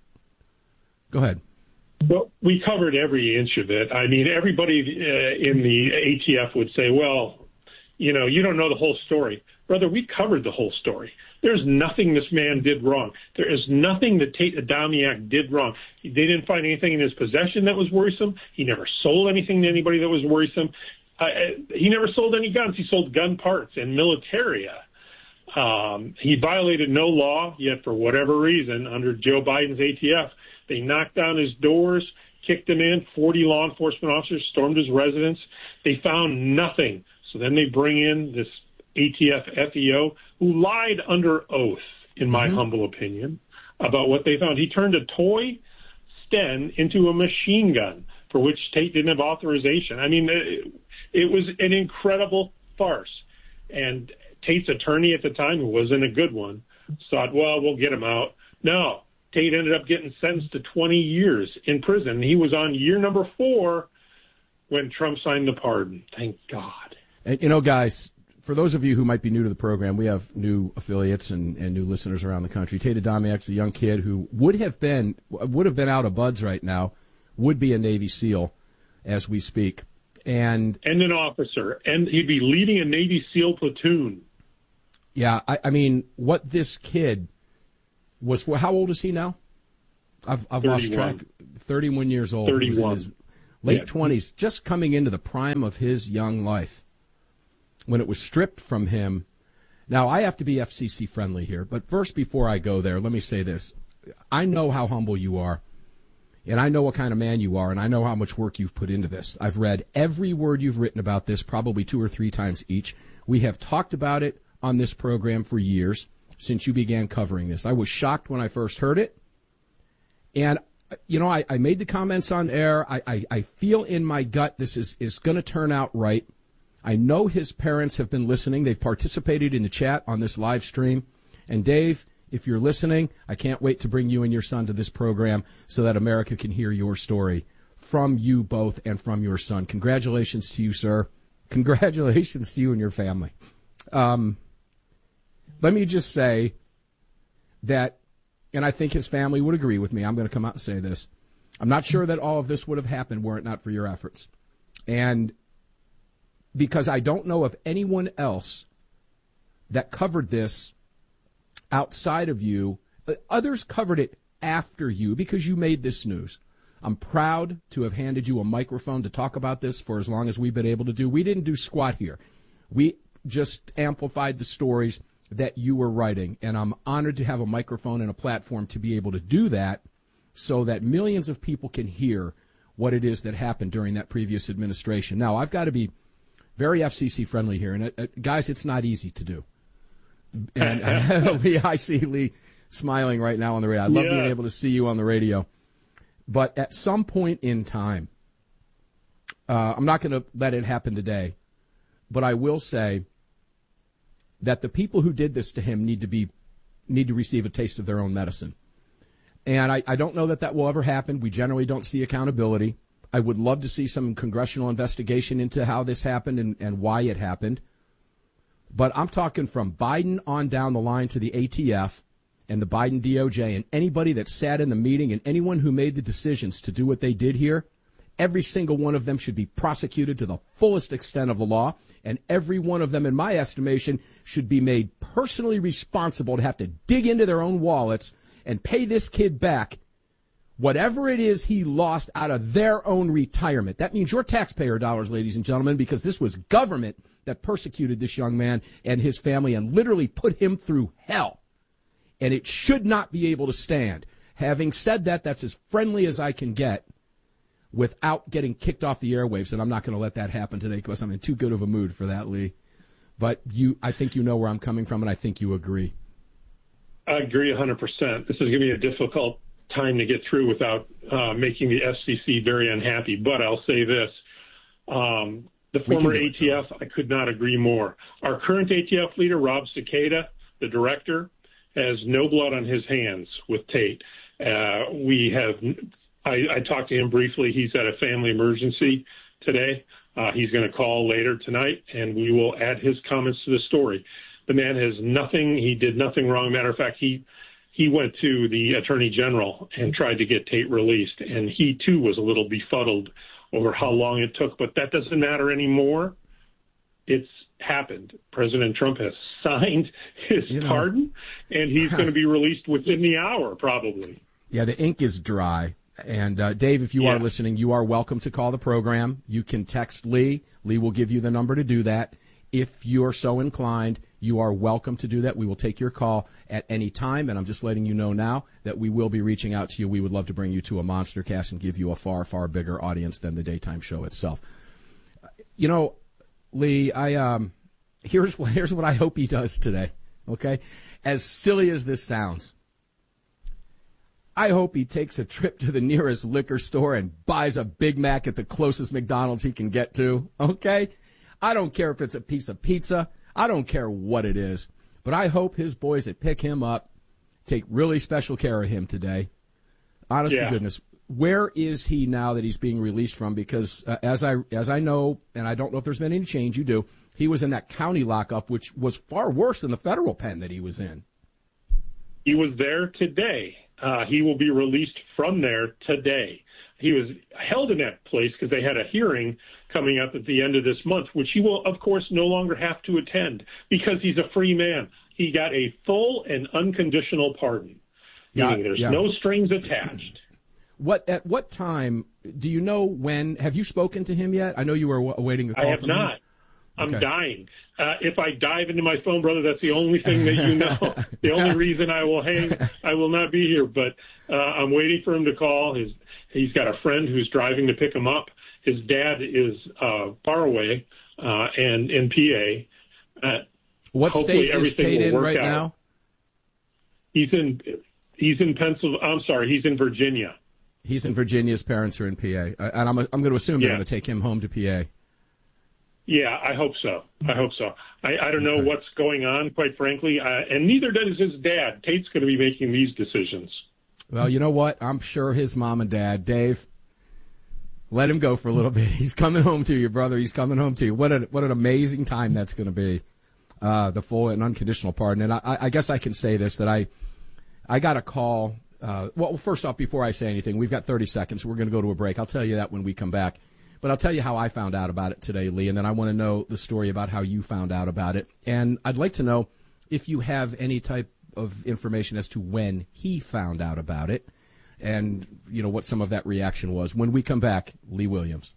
Go ahead. Well, we covered every inch of it. I mean, everybody uh, in the A T F would say, well, you know, you don't know the whole story. Brother, we covered the whole story. There's nothing this man did wrong. There is nothing that Tate Adamiak did wrong. They didn't find anything in his possession that was worrisome. He never sold anything to anybody that was worrisome. Uh, he never sold any guns. He sold gun parts and militaria. Um, he violated no law, yet for whatever reason, under Joe Biden's A T F, they knocked down his doors, kicked him in. forty law enforcement officers stormed his residence. They found nothing. So then they bring in this A T F F E O who lied under oath, in my mm-hmm. humble opinion, about what they found. He turned a toy Sten into a machine gun for which Tate didn't have authorization. I mean, it, it was an incredible farce. And Tate's attorney at the time, who wasn't a good one, thought, well, we'll get him out. No, Tate ended up getting sentenced to twenty years in prison. He was on year number four when Trump signed the pardon. Thank God. And, you know, guys, for those of you who might be new to the program, we have new affiliates and, and new listeners around the country. Tate Adamiak, a young kid who would have been would have been out of buds right now, would be a Navy SEAL as we speak. And and an officer. And he'd be leading a Navy SEAL platoon. Yeah, I, I mean, what this kid was for, how old is he now? I've, I've lost track. thirty-one years old. thirty-one. He was in his late yeah. twenties, just coming into the prime of his young life. When it was stripped from him. Now, I have to be F C C friendly here, but first, before I go there, let me say this. I know how humble you are, and I know what kind of man you are, and I know how much work you've put into this. I've read every word you've written about this, probably two or three times each. We have talked about it on this program for years, since you began covering this. I was shocked when I first heard it, and, you know, I, I made the comments on air. I, I, I feel in my gut this is, is going to turn out right. I know his parents have been listening. They've participated in the chat on this live stream. And, Dave, if you're listening, I can't wait to bring you and your son to this program so that America can hear your story from you both and from your son. Congratulations to you, sir. Congratulations to you and your family. Um, let me just say that, and I think his family would agree with me, I'm going to come out and say this. I'm not sure that all of this would have happened were it not for your efforts. And because I don't know of anyone else that covered this outside of you. Others covered it after you because you made this news. I'm proud to have handed you a microphone to talk about this for as long as we've been able to do. We didn't do squat here. We just amplified the stories that you were writing, and I'm honored to have a microphone and a platform to be able to do that so that millions of people can hear what it is that happened during that previous administration. Now, I've got to be very F C C friendly here, and uh, uh, guys, it's not easy to do. And uh, Lee, I see Lee smiling right now on the radio. I love yeah. being able to see you on the radio. But at some point in time, uh, I'm not going to let it happen today, but I will say that the people who did this to him need to be need to receive a taste of their own medicine. And I, I don't know that that will ever happen. We generally don't see accountability. I would love to see some congressional investigation into how this happened and, and why it happened. But I'm talking from Biden on down the line to the A T F and the Biden D O J and anybody that sat in the meeting and anyone who made the decisions to do what they did here. Every single one of them should be prosecuted to the fullest extent of the law. And every one of them, in my estimation, should be made personally responsible to have to dig into their own wallets and pay this kid back whatever it is he lost out of their own retirement. That means your taxpayer dollars, ladies and gentlemen, because this was government that persecuted this young man and his family and literally put him through hell. And it should not be able to stand. Having said that, that's as friendly as I can get without getting kicked off the airwaves, and I'm not going to let that happen today because I'm in too good of a mood for that, Lee. But you, I think you know where I'm coming from, and I think you agree. I agree one hundred percent. This is going to be a difficult time to get through without uh, making the F C C very unhappy. But I'll say this. Um, the former A T F, I could not agree more. Our current A T F leader, Rob Cicada, the director, has no blood on his hands with Tate. Uh, we have, I, I talked to him briefly. He's at a family emergency today. Uh, he's going to call later tonight, and we will add his comments to the story. The man has nothing. He did nothing wrong. Matter of fact, he he went to the attorney general and tried to get Tate released, and he too was a little befuddled over how long it took. But that doesn't matter anymore. It's happened. President Trump has signed his you know, pardon, and he's going to be released within the hour, probably. Yeah, the ink is dry. And, uh, Dave, if you yeah. are listening, you are welcome to call the program. You can text Lee. Lee will give you the number to do that. If you're so inclined, you are welcome to do that. We will take your call at any time, and I'm just letting you know now that we will be reaching out to you. We would love to bring you to a Monster Cast and give you a far, far bigger audience than the daytime show itself. You know, Lee, I um, here's here's what I hope he does today. okay? As silly as this sounds, I hope he takes a trip to the nearest liquor store and buys a Big Mac at the closest McDonald's he can get to, okay? I don't care if it's a piece of pizza. I don't care what it is. But I hope his boys that pick him up take really special care of him today. Honest Yeah. to goodness. Where is he now that he's being released from? Because uh, as I as I know, and I don't know if there's been any change, you do, he was in that county lockup, which was far worse than the federal pen that he was in. He was there today. Uh, he will be released from there today. He was held in that place because they had a hearing coming up at the end of this month, which he will, of course, no longer have to attend because he's a free man. He got a full and unconditional pardon, Yeah, meaning there's yeah. no strings attached. What at what time do you know when? Have you spoken to him yet? I know you were w- awaiting a call I have from him. not. I'm Okay. dying. Uh, if I dive into my phone, brother, that's the only thing that you know. The only reason I will hang, I will not be here. But uh, I'm waiting for him to call. His he's got a friend who's driving to pick him up. His dad is uh, far away uh, and in P A. Uh, What hopefully state is everything Tate will in work right out. now? He's in he's in Pennsylvania. I'm sorry, he's in Virginia. He's in Virginia. His parents are in P A, Uh, and I'm I'm going to assume they're Yeah. going to take him home to P A. Yeah, I hope so. I hope so. I, I don't know what's going on, quite frankly, uh, and neither does his dad. Tate's going to be making these decisions. Well, you know what? I'm sure his mom and dad, Dave, let him go for a little bit. He's coming home to you, brother. He's coming home to you. What a, what an amazing time that's going to be, uh, the full and unconditional pardon. And I, I guess I can say this, that I I got a call. Uh, well, first off, before I say anything, we've got thirty seconds. We're going to go to a break. I'll tell you that when we come back. But I'll tell you how I found out about it today, Lee, and then I want to know the story about how you found out about it. And I'd like to know if you have any type of information as to when he found out about it and, you know, what some of that reaction was. When we come back, Lee Williams.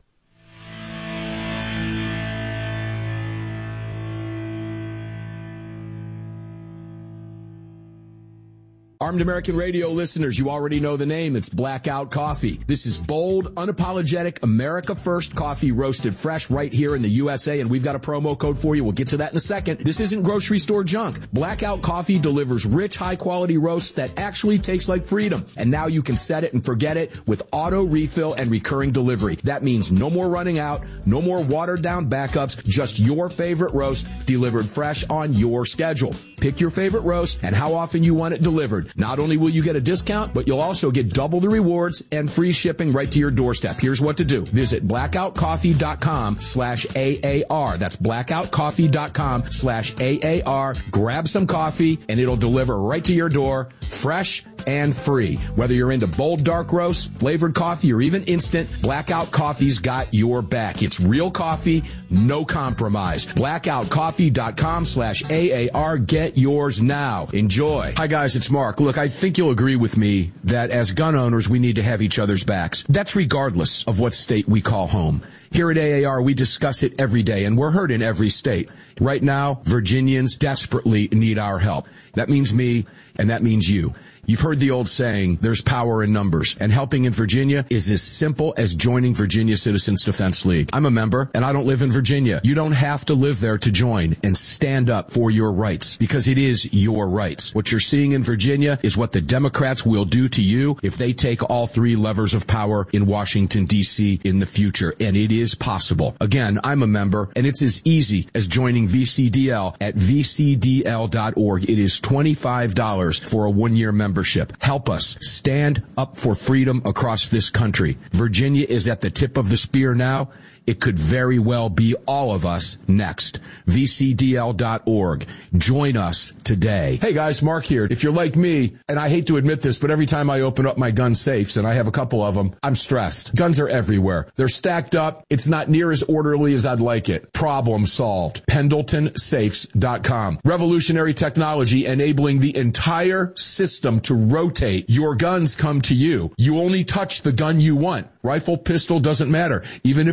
Armed American Radio listeners, you already know the name. It's Blackout Coffee. This is bold, unapologetic, America First coffee roasted fresh right here in the U S A, and we've got a promo code for you. We'll get to that in a second. This isn't grocery store junk. Blackout Coffee delivers rich, high-quality roasts that actually taste like freedom. And now you can set it and forget it with auto refill and recurring delivery. That means no more running out, no more watered-down backups, just your favorite roast delivered fresh on your schedule. Pick your favorite roast and how often you want it delivered. Not only will you get a discount, but you'll also get double the rewards and free shipping right to your doorstep. Here's what to do. Visit blackoutcoffee.com slash AAR. That's blackoutcoffee.com slash AAR. Grab some coffee and it'll deliver right to your door, fresh and free. Whether you're into bold dark roast, flavored coffee, or even instant, Blackout Coffee's got your back. It's real coffee, no compromise. blackoutcoffee.com slash AAR. Get yours now. Enjoy. Hi guys, it's Mark. Look, I think you'll agree with me that as gun owners, we need to have each other's backs. That's regardless of what state we call home. Here at A A R, we discuss it every day, and we're heard in every state. Right now, Virginians desperately need our help. That means me, and that means you. You've heard the old saying, there's power in numbers, and helping in Virginia is as simple as joining Virginia Citizens Defense League. I'm a member, and I don't live in Virginia. You don't have to live there to join and stand up for your rights, because it is your rights. What you're seeing in Virginia is what the Democrats will do to you if they take all three levers of power in Washington, D C in the future, and it is possible. Again, I'm a member, and it's as easy as joining V C D L at v c d l dot org. It is twenty-five dollars for a one-year membership. Help us stand up for freedom across this country. Virginia is at the tip of the spear now. It could very well be all of us next. v c d l dot org. Join us today. Hey guys, Mark here. If you're like me, and I hate to admit this, but every time I open up my gun safes, and I have a couple of them, I'm stressed. Guns are everywhere. They're stacked up. It's not near as orderly as I'd like it. Problem solved. Pendleton Safes dot com. Revolutionary technology enabling the entire system to rotate. Your guns come to you. You only touch the gun you want. Rifle, pistol, doesn't matter. Even if it's valuable.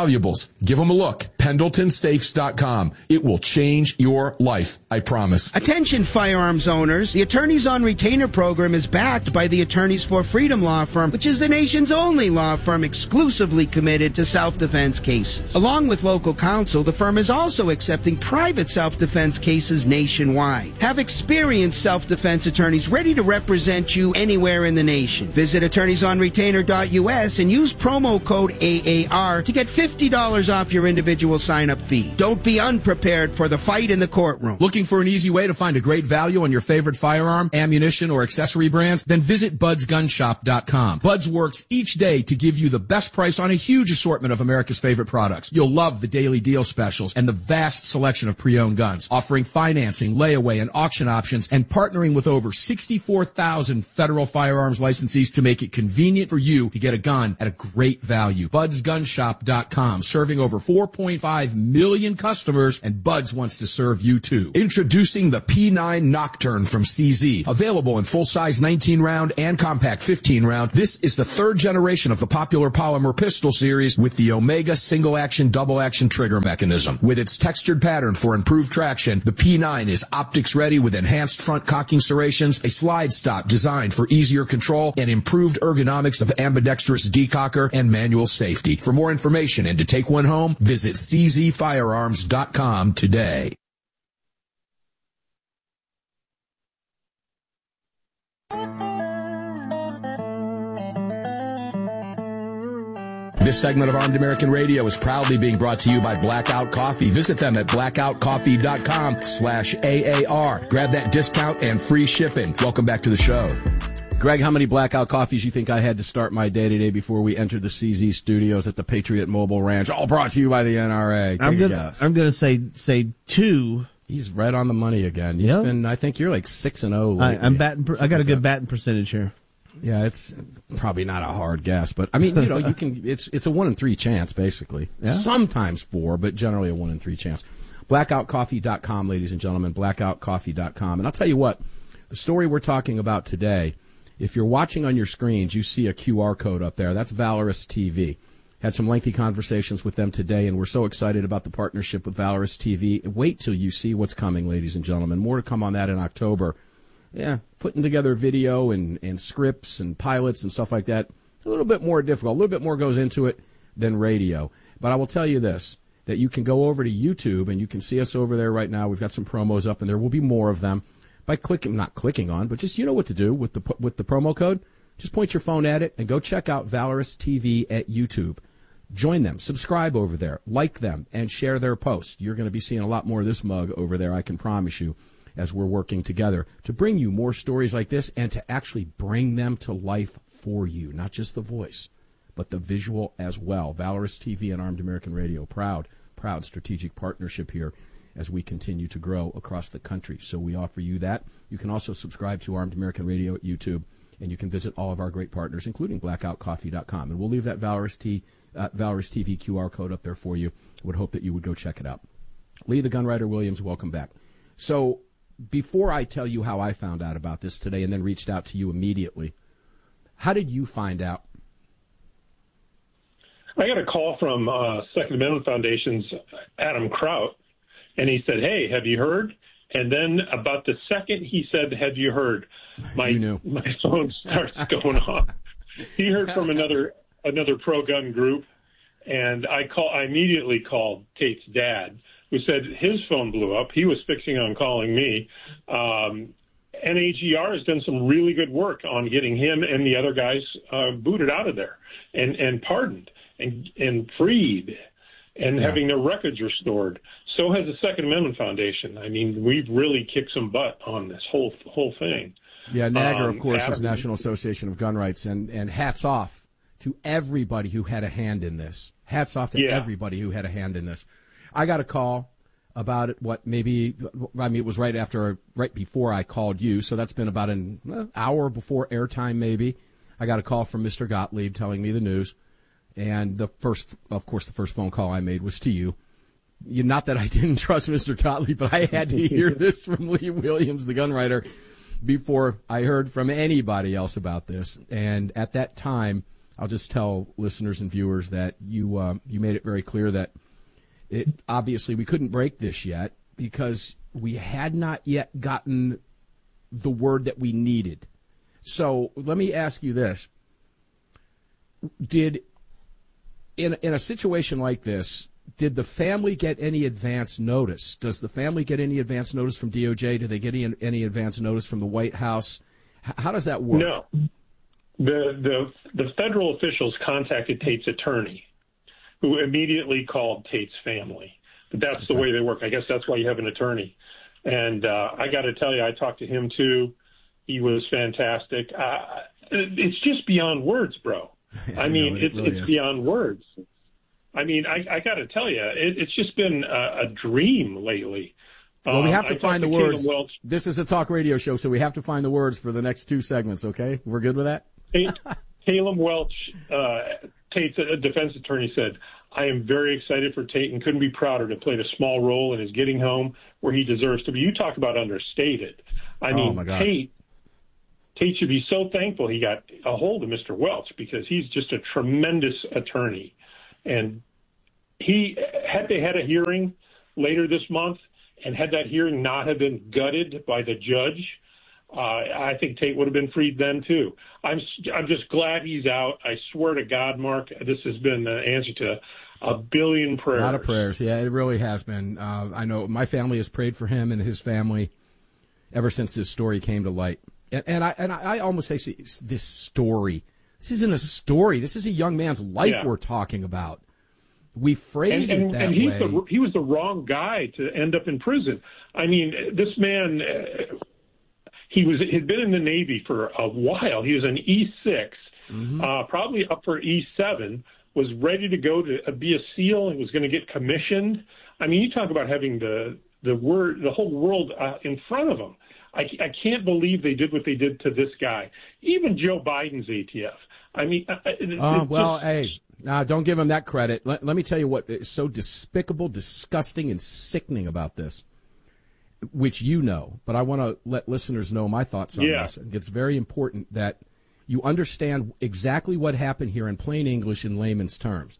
valuables. Give them a look. Pendleton Safes dot com. It will change your life. I promise. Attention firearms owners. The Attorneys on Retainer program is backed by the Attorneys for Freedom law firm, which is the nation's only law firm exclusively committed to self-defense cases. Along with local counsel, the firm is also accepting private self-defense cases nationwide. Have experienced self-defense attorneys ready to represent you anywhere in the nation. Visit attorneys on retainer dot U S and use promo code A A R to get fifty dollars off your individual sign-up fee. Don't be unprepared for the fight in the courtroom. Looking for an easy way to find a great value on your favorite firearm, ammunition, or accessory brands? Then visit buds gun shop dot com. Buds works each day to give you the best price on a huge assortment of America's favorite products. You'll love the daily deal specials and the vast selection of pre-owned guns, offering financing, layaway, and auction options, and partnering with over sixty-four thousand federal firearms licensees to make it convenient for you to get a gun at a great value. buds gun shop dot com, serving over four point five million customers, and Buds wants to serve you too. Introducing the P nine Nocturne from C Z. Available in full-size nineteen round and compact fifteen round, this is the third generation of the popular polymer pistol series with the Omega single-action, double-action trigger mechanism. With its textured pattern for improved traction, the P nine is optics-ready with enhanced front cocking serrations, a slide stop designed for easier control, and improved ergonomics of ambidextrous decocker and manual safety. For more information and to take one home, visit c z firearms dot com today. This segment of Armed American Radio is proudly being brought to you by Blackout Coffee. Visit them at blackout coffee dot com slash A A R. Grab that discount and free shipping. Welcome back to the show. Greg, how many Blackout Coffees you think I had to start my day today before we entered the C Z studios at the Patriot Mobile Ranch? All brought to you by the N R A. Take I'm a gonna, guess. I'm going to say say two. He's right on the money again. He's Yep. been, I think you're like six and zero. I, I'm batting. Per, I got a good batting percentage here. Yeah, it's probably not a hard guess, but I mean, you know, you can. It's it's a one in three chance, basically. Yeah. Sometimes four, but generally a one in three chance. blackout coffee dot com, ladies and gentlemen. blackout coffee dot com. And I'll tell you what, the story we're talking about today. If you're watching on your screens, you see a Q R code up there. That's Valorous T V. Had some lengthy conversations with them today, and we're so excited about the partnership with Valorous T V. Wait till you see what's coming, ladies and gentlemen. More to come on that in October. Yeah, putting together video and, and scripts and pilots and stuff like that, a little bit more difficult. A little bit more goes into it than radio. But I will tell you this, that you can go over to YouTube, and you can see us over there right now. We've got some promos up, and there will be more of them. By clicking, not clicking on, but just you know what to do with the with the promo code. Just point your phone at it and go check out Valorous T V at YouTube. Join them, subscribe over there, like them, and share their posts. You're going to be seeing a lot more of this mug over there, I can promise you, as we're working together to bring you more stories like this and to actually bring them to life for you, not just the voice, but the visual as well. Valorous T V and Armed American Radio, proud, proud strategic partnership here as we continue to grow across the country. So we offer you that. You can also subscribe to Armed American Radio at YouTube, and you can visit all of our great partners, including blackout coffee dot com. And we'll leave that Valorous, T, uh, Valorous T V Q R code up there for you. I would hope that you would go check it out. Lee the Gunwriter Williams, welcome back. So before I tell you how I found out about this today and then reached out to you immediately, how did you find out? I got a call from uh, Second Amendment Foundation's Adam Kraut, and he said, "Hey, have you heard?" And then about the second he said, "Have you heard?" My you knew. my phone starts going off. He heard from another another pro-gun group, and I call. I immediately called Tate's dad, who said his phone blew up. He was fixing on calling me. Um, N A G R has done some really good work on getting him and the other guys uh, booted out of there and, and pardoned and, and freed and Yeah. having their records restored. So has the Second Amendment Foundation. I mean, we've really kicked some butt on this whole whole thing. Yeah, NAGR, Um, of course, is Adam- National Association of Gun Rights, and, and hats off to everybody who had a hand in this. Hats off to Yeah. everybody who had a hand in this. I got a call about it, what, maybe, I mean, it was right after, right before I called you, so that's been about an uh, hour before airtime, maybe. I got a call from Mister Gottlieb telling me the news, and the first, of course, the first phone call I made was to you. You, not that I didn't trust Mister Gottlieb, but I had to hear this from Lee Williams, the gun writer, before I heard from anybody else about this. And at that time, I'll just tell listeners and viewers that you um, you made it very clear that it obviously we couldn't break this yet because we had not yet gotten the word that we needed. So let me ask you this. Did, in in a situation like this, did the family get any advance notice? Does the family get any advance notice from D O J? Do they get any, any advance notice from the White House? H- how does that work? No. The, the, the federal officials contacted Tate's attorney, who immediately called Tate's family. But that's okay. The way they work. I guess that's why you have an attorney. And uh, I got to tell you, I talked to him, too. He was fantastic. Uh, it's just beyond words, bro. I, I mean, it, it really it's is. beyond words. I mean, I, I got to tell you, it, it's just been a, a dream lately. Well, we have to um, find the to words. Welch. This is a talk radio show, so we have to find the words for the next two segments, okay? We're good with that? Caleb Welch, uh, Tate's uh, defense attorney, said, I am very excited for Tate and couldn't be prouder to play a small role in his getting home where he deserves to be. You talk about understated. I oh mean, my God. Tate, Tate should be so thankful he got a hold of Mister Welch because he's just a tremendous attorney. And he, had they had a hearing later this month, and had that hearing not have been gutted by the judge, uh, I think Tate would have been freed then, too. I'm I'm just glad he's out. I swear to God, Mark, this has been the answer to a billion prayers. A lot of prayers. Yeah, it really has been. Uh, I know my family has prayed for him and his family ever since this story came to light. And, and I and I almost say this story. This isn't a story. This is a young man's life yeah. we're talking about. We phrase and, and, it that and he's way. The, he was the wrong guy to end up in prison. I mean, this man, uh, he was had been in the Navy for a while. He was an E six, mm-hmm. uh, probably up for E seven, was ready to go to be a SEAL and was going to get commissioned. I mean, you talk about having the the word, the whole world uh, in front of him. I, I can't believe they did what they did to this guy. Even Joe Biden's A T F. I mean, uh, uh, well, hey. Now, don't give him that credit. Let, let me tell you what is so despicable, disgusting, and sickening about this, which you know, but I want to let listeners know my thoughts on yeah. this. It's very important that you understand exactly what happened here in plain English in layman's terms.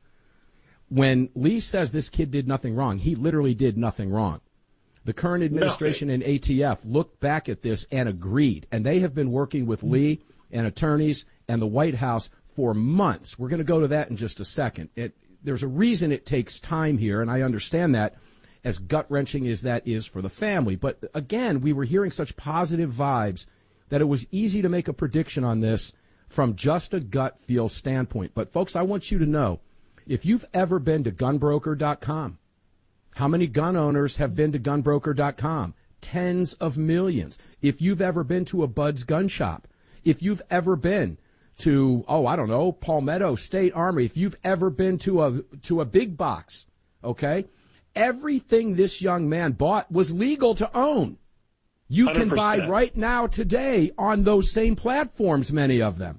When Lee says this kid did nothing wrong, he literally did nothing wrong. The current administration and A T F looked back at this and agreed, and they have been working with Lee and attorneys and the White House for months. We're going to go to that in just a second. It, there's a reason it takes time here, and I understand that, as gut-wrenching as that is for the family. But again, we were hearing such positive vibes that it was easy to make a prediction on this from just a gut feel standpoint. But folks, I want you to know, if you've ever been to gun broker dot com, how many gun owners have been to gun broker dot com? Tens of millions. If you've ever been to a Bud's gun shop, if you've ever been to, oh, I don't know, Palmetto State Armory, if you've ever been to a to a big box, okay, everything this young man bought was legal to own. You can one hundred percent buy right now today on those same platforms, many of them.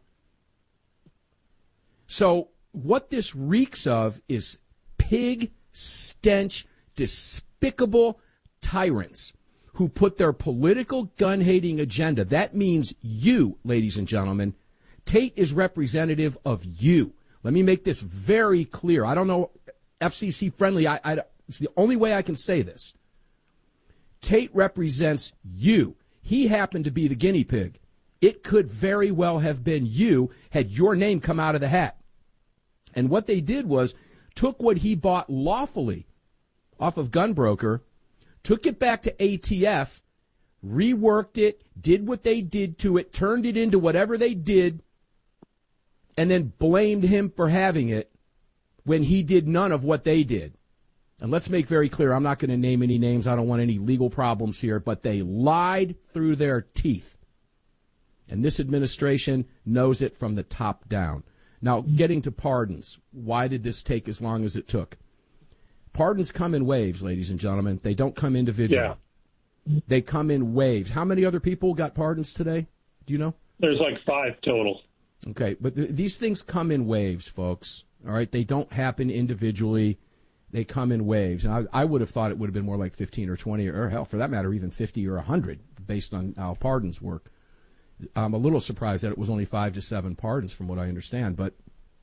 So what this reeks of is pig stench, despicable tyrants who put their political gun-hating agenda. That means you, ladies and gentlemen. Tate is representative of you. Let me make this very clear. I don't know, F C C friendly. I, I, it's the only way I can say this. Tate represents you. He happened to be the guinea pig. It could very well have been you had your name come out of the hat. And what they did was took what he bought lawfully off of Gunbroker, took it back to A T F, reworked it, did what they did to it, turned it into whatever they did, and then blamed him for having it when he did none of what they did. And let's make very clear, I'm not going to name any names. I don't want any legal problems here, but they lied through their teeth. And this administration knows it from the top down. Now, getting to pardons, why did this take as long as it took? Pardons come in waves, ladies and gentlemen. They don't come individually. Yeah. They come in waves. How many other people got pardons today? Do you know? There's like five total. Okay, but th- these things come in waves, folks. All right, they don't happen individually. They come in waves. And I, I would have thought it would have been more like fifteen or twenty, or hell, for that matter, even fifty or one hundred, based on how pardons work. I'm a little surprised that it was only five to seven pardons, from what I understand. But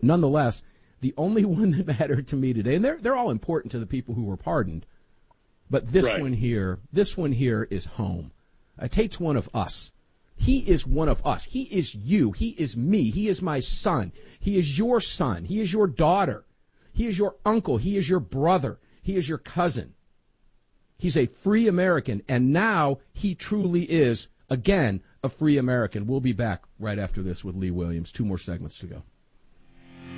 nonetheless, the only one that mattered to me today, and they're they're all important to the people who were pardoned, but this Right. one here, this one here is home. Uh, Tate's one of us. He is one of us. He is you. He is me. He is my son. He is your son. He is your daughter. He is your uncle. He is your brother. He is your cousin. He's a free American, and now he truly is, again, a free American. We'll be back right after this with Lee Williams. Two more segments to go.